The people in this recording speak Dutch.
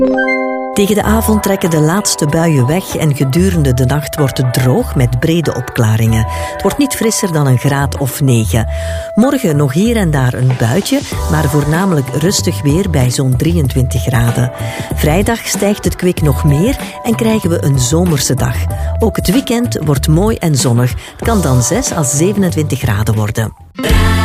Tegen de avond trekken de laatste buien weg en gedurende de nacht wordt het droog met brede opklaringen. Het wordt niet frisser dan een graad of 9. Morgen nog hier en daar een buitje, maar voornamelijk rustig weer bij zo'n 23 graden. Vrijdag stijgt het kwik nog meer en krijgen we een zomerse dag. Ook het weekend wordt mooi en zonnig. Het kan dan 6 à 27 graden worden.